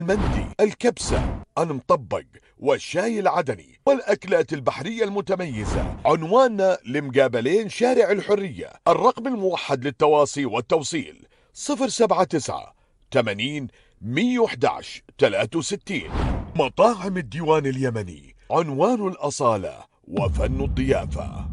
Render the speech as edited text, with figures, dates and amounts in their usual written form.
المندي، الكبسة، المطبق، والشاي العدني، والأكلات البحرية المتميزة. عنواننا لمقابلين شارع الحرية. الرقم الموحد للتواصي والتوصيل 079 80 111 63. مطاعم الديوان اليمني، عنوان الأصالة وفن الضيافة.